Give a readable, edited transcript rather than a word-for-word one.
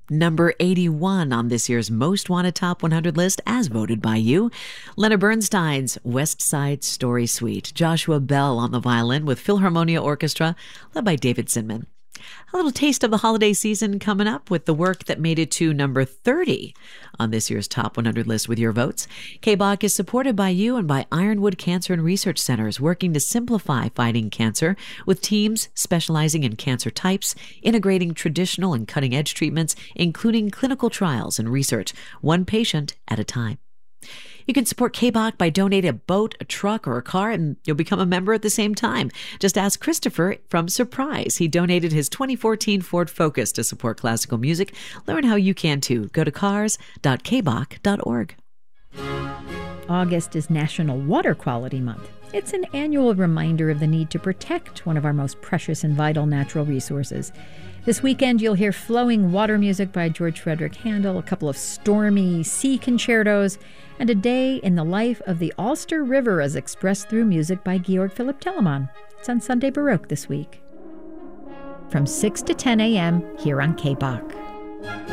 number 81 on this year's Most Wanted Top 100 list, as voted by you. Leonard Bernstein's West Side Story Suite. Joshua Bell on the violin with Philharmonia Orchestra, led by David Sinman. A little taste of the holiday season coming up with the work that made it to number 30 on this year's Top 100 list with your votes. K-Bach is supported by you and by Ironwood Cancer and Research Centers, working to simplify fighting cancer with teams specializing in cancer types, integrating traditional and cutting-edge treatments, including clinical trials and research, one patient at a time. You can support K-Bach by donating a boat, a truck, or a car, and you'll become a member at the same time. Just ask Christopher from Surprise. He donated his 2014 Ford Focus to support classical music. Learn how you can too. Go to cars.kbach.org. August is National Water Quality Month. It's an annual reminder of the need to protect one of our most precious and vital natural resources. This weekend, you'll hear flowing water music by George Frederick Handel, a couple of stormy sea concertos, and a day in the life of the Ulster River as expressed through music by Georg Philipp Telemann. It's on Sunday Baroque this week. From 6 to 10 a.m. here on K-Bach.